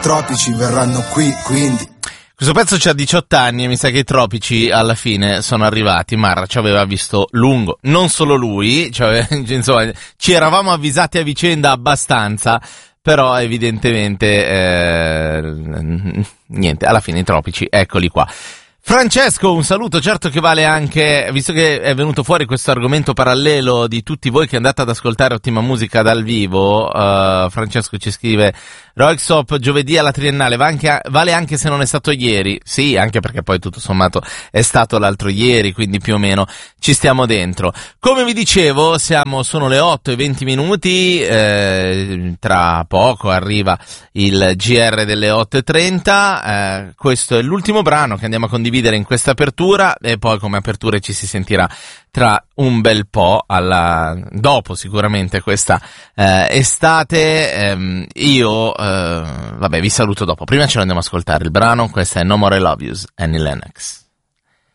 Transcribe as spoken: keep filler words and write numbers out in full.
Tropici verranno qui, quindi. Questo pezzo c'ha diciotto anni e mi sa che i tropici alla fine sono arrivati. Marra ci aveva visto lungo, non solo lui, cioè, insomma, ci eravamo avvisati a vicenda abbastanza, però evidentemente eh, niente, alla fine i tropici, eccoli qua. Francesco, un saluto, certo che vale anche, visto che è venuto fuori questo argomento parallelo di tutti voi che andate ad ascoltare ottima musica dal vivo, uh, Francesco ci scrive: Roixop giovedì alla Triennale, va anche, vale anche se non è stato ieri? Sì, anche perché poi tutto sommato è stato l'altro ieri, quindi più o meno ci stiamo dentro. Come vi dicevo, siamo, sono le otto e venti minuti, eh, tra poco arriva il G R delle otto e trenta, eh, questo è l'ultimo brano che andiamo a condividere in questa apertura e poi come apertura ci si sentirà tra un bel po', alla, dopo sicuramente questa eh, estate. ehm, io eh, vabbè vi saluto dopo, prima ce lo andiamo ad ascoltare il brano, questa è No More I Love Yous, Annie Lennox.